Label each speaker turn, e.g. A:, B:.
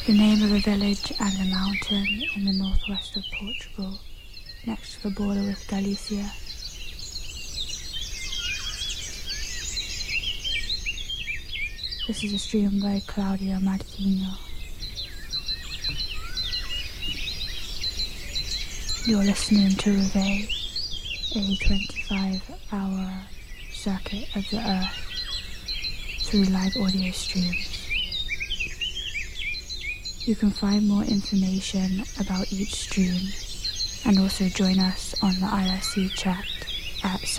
A: The name of a village and a mountain in the northwest of Portugal, next to the border with Galicia. This is a stream by Claudia Marquinho. You're listening to Reveille, a 25-hour circuit of the Earth through live audio streams. You can find more information about each stream and also join us on the IRC chat at